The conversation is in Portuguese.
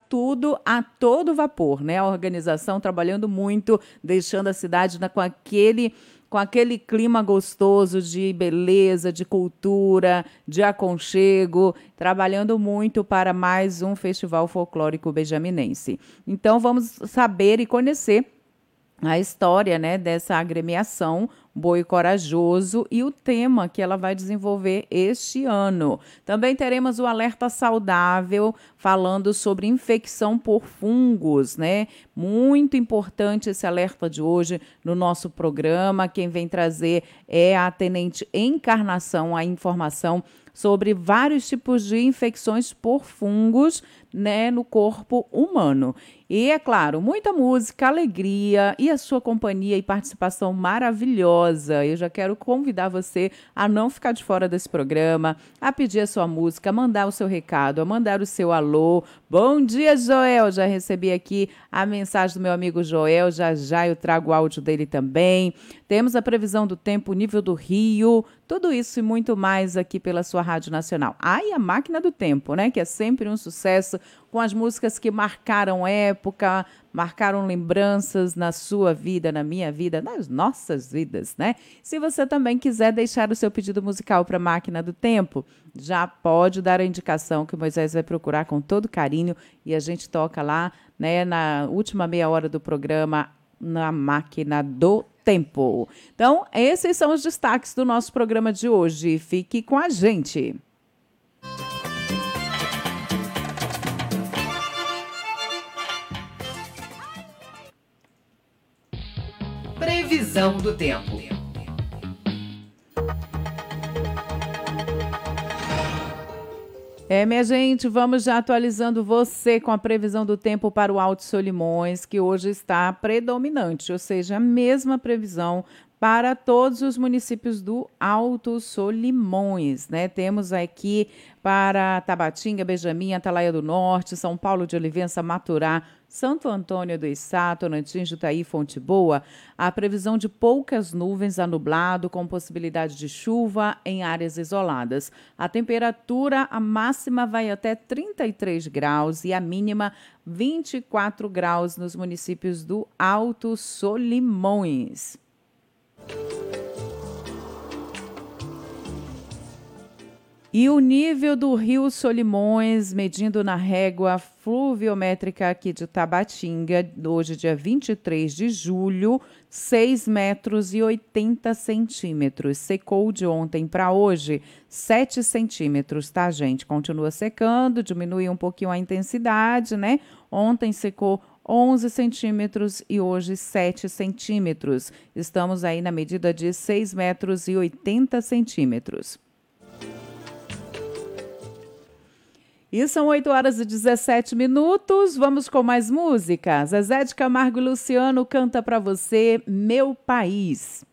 tudo a todo vapor, né? A organização trabalhando muito, deixando a cidade com aquele clima gostoso de beleza, de cultura, de aconchego, trabalhando muito para mais um festival folclórico benjaminense. Então vamos saber e conhecer a história, né, dessa agremiação Boi Corajoso e o tema que ela vai desenvolver este ano. Também teremos o alerta saudável falando sobre infecção por fungos, né? Muito importante esse alerta de hoje no nosso programa. Quem vem trazer é a Tenente Encarnação, a informação sobre vários tipos de infecções por fungos, né, no corpo humano. E, é claro, muita música, alegria e a sua companhia e participação maravilhosa. Eu já quero convidar você a não ficar de fora desse programa, a pedir a sua música, a mandar o seu recado, a mandar o seu alô. Bom dia, Joel! Já recebi aqui a mensagem do meu amigo Joel, já já eu trago o áudio dele também. Temos a previsão do tempo, nível do rio, tudo isso e muito mais aqui pela sua Rádio Nacional. Ah, e a Máquina do Tempo, né? Que é sempre um sucesso, com as músicas que marcaram época, marcaram lembranças na sua vida, na minha vida, nas nossas vidas, né? Se você também quiser deixar o seu pedido musical para a Máquina do Tempo, já pode dar a indicação que o Moisés vai procurar com todo carinho e a gente toca lá, né, na última meia hora do programa, na Máquina do Tempo. Então, esses são os destaques do nosso programa de hoje. Fique com a gente. Previsão do tempo. Minha gente, vamos já atualizando você com a previsão do tempo para o Alto Solimões, que hoje está predominante, ou seja, a mesma previsão para todos os municípios do Alto Solimões, né? Temos aqui para Tabatinga, Benjamin, Atalaia do Norte, São Paulo de Olivença, Maturá, Santo Antônio do Içá, Tonantim, Jutaí, Fonte Boa, a previsão de poucas nuvens a nublado, com possibilidade de chuva em áreas isoladas. A temperatura, a máxima vai até 33 graus e a mínima 24 graus nos municípios do Alto Solimões. E o nível do Rio Solimões, medindo na régua fluviométrica aqui de Tabatinga, hoje dia 23 de julho, 6 metros e 80 centímetros. Secou de ontem para hoje, 7 centímetros, tá, gente? Continua secando, diminui um pouquinho a intensidade, né? Ontem secou 11 centímetros e hoje 7 centímetros. Estamos aí na medida de 6 metros e 80 centímetros. E são 8 horas e 17 minutos. Vamos com mais música. Zezé de Camargo e Luciano canta pra você Meu País.